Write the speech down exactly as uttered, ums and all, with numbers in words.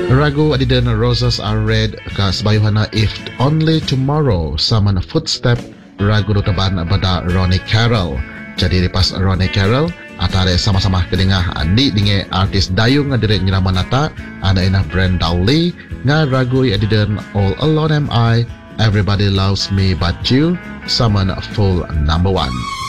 Ragu adidan Roses Are Red ka sabayuhana If Only Tomorrow sama na Footstep ragu dotaban pada Ronnie Carroll. Jadi lepas Ronnie Carroll atare sama-sama kedengah andi dinge artis dayung nga dire nyirama nata ana ina Brenda Lee nga ragu adidan All Alone Am I, Everybody Loves Me But You sama na full number one.